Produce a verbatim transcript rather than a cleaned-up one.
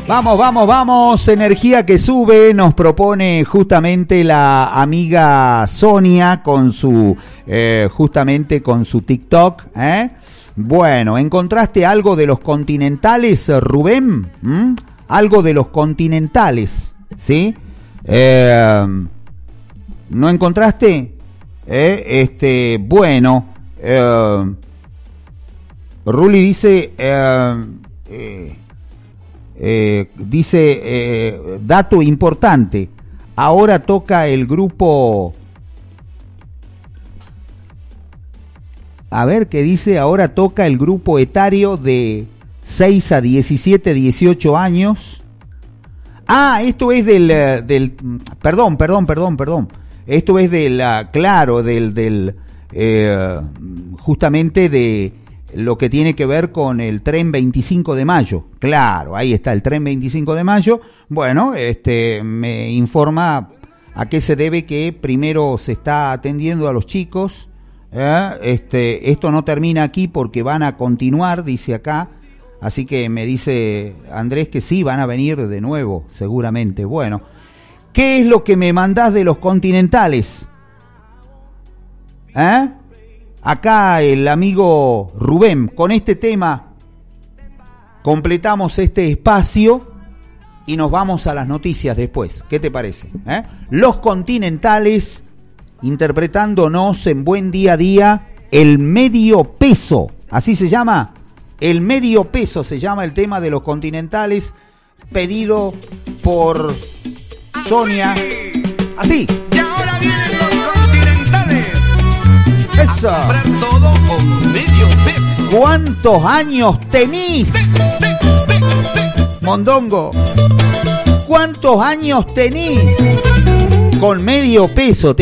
Vamos, vamos, vamos, energía que sube, nos propone justamente la amiga Sonia con su, eh, justamente con su TikTok, ¿eh? Bueno, ¿encontraste algo de los continentales, Rubén? ¿Mm? Algo de los continentales, ¿sí? Eh, ¿No encontraste? Eh, este, bueno, eh, Ruli dice... Eh, eh, Eh, dice, eh, dato importante, ahora toca el grupo, a ver qué dice, ahora toca el grupo etario de seis a diecisiete, dieciocho años. Ah, esto es del, del perdón, perdón, perdón, perdón, esto es del, claro, del, del eh, justamente de lo que tiene que ver con el tren veinticinco de mayo. Claro, ahí está el tren veinticinco de mayo. Bueno, este me informa a qué se debe que primero se está atendiendo a los chicos. ¿eh? Este, esto no termina aquí porque van a continuar, dice acá. Así que me dice Andrés que sí, van a venir de nuevo, seguramente. Bueno, ¿qué es lo que me mandás de los continentales? ¿Eh? Acá el amigo Rubén, con este tema completamos este espacio y nos vamos a las noticias después. ¿Qué te parece? ¿Eh? Los continentales interpretándonos en Buen Día a Día el medio peso. ¿Así se llama? El medio peso se llama el tema de los continentales, pedido por Sonia. Así. Y ahora vienen los continentales. Eso. A comprar todo con medio peso. ¿Cuántos años tenís? Mondongo. ¿Cuántos años tenís? Con medio peso.